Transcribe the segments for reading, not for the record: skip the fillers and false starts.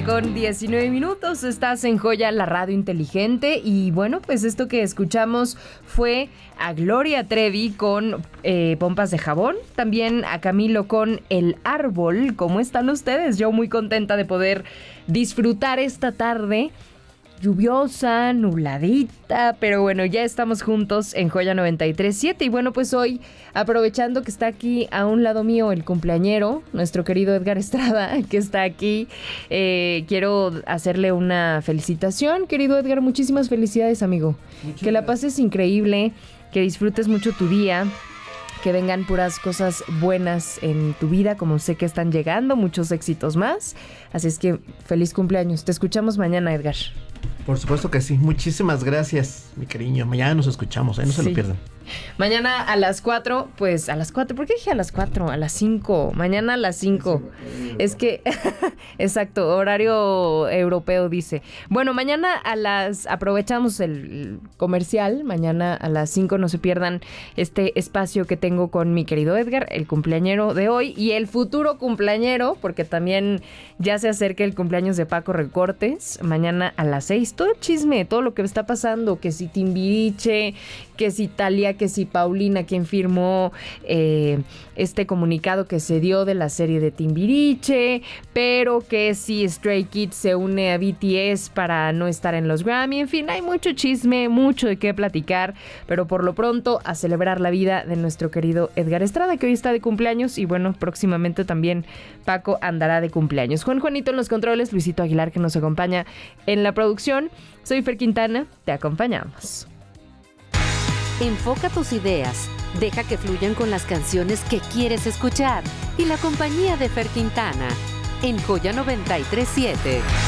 7:19. Estás en Joya, la radio inteligente. Y bueno, pues esto que escuchamos fue a Gloria Trevi con Pompas de Jabón. También a Camilo con El Árbol. ¿Cómo están ustedes? Yo muy contenta de poder disfrutar esta tarde lluviosa, nubladita, pero bueno, ya estamos juntos en Joya 93.7. Y bueno, pues hoy, aprovechando que está aquí a un lado mío el cumpleañero, nuestro querido Edgar Estrada, que está aquí, quiero hacerle una felicitación. Querido Edgar, muchísimas felicidades, amigo. Que la pases increíble, que disfrutes mucho tu día, que vengan puras cosas buenas en tu vida, como sé que están llegando, muchos éxitos más. Así es que feliz cumpleaños. Te escuchamos mañana, Edgar. Por supuesto que sí. Muchísimas gracias, mi cariño. Mañana nos escuchamos, no se lo pierdan. Mañana a las 4, pues a las 4, ¿por qué dije a las 4? A las 5, mañana a las 5. Es que, exacto, horario europeo dice. Bueno, mañana aprovechamos el comercial, mañana a las 5 no se pierdan este espacio que tengo con mi querido Edgar, el cumpleañero de hoy y el futuro cumpleañero, porque también ya se acerca el cumpleaños de Paco Recortes, mañana a las 6. Todo el chisme, todo lo que está pasando, que si Timbiriche, que si Thalía, que si Paulina, quien firmó este comunicado que se dio de la serie de Timbiriche, pero que si Stray Kids se une a BTS para no estar en los Grammy. En fin, hay mucho chisme, mucho de qué platicar, pero por lo pronto a celebrar la vida de nuestro querido Edgar Estrada, que hoy está de cumpleaños, y bueno, próximamente también Paco andará de cumpleaños. Juanito en los controles, Luisito Aguilar que nos acompaña en la producción. Soy Fer Quintana, te acompañamos. Enfoca tus ideas, deja que fluyan con las canciones que quieres escuchar y la compañía de Fer Quintana en Joya 93.7.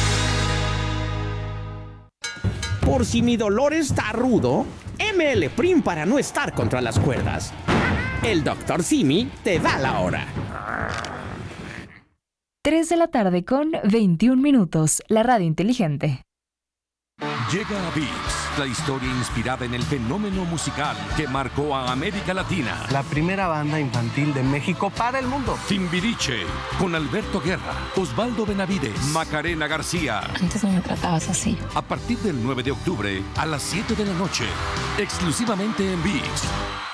Por si mi dolor está rudo, ML Prim para no estar contra las cuerdas. El Dr. Simi te da la hora. 3:21, la radio inteligente. Llega a ViX, la historia inspirada en el fenómeno musical que marcó a América Latina. La primera banda infantil de México para el mundo. Timbiriche, con Alberto Guerra, Osvaldo Benavides, Macarena García. Antes no me tratabas así. A partir del 9 de octubre, a las 7 de la noche, exclusivamente en ViX.